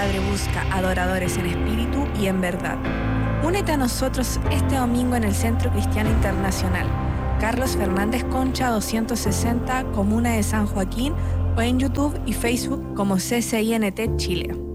Padre busca adoradores en espíritu y en verdad. Únete a nosotros este domingo en el Centro Cristiano Internacional, Carlos Fernández Concha 260, Comuna de San Joaquín, o en YouTube y Facebook como CCINT Chile.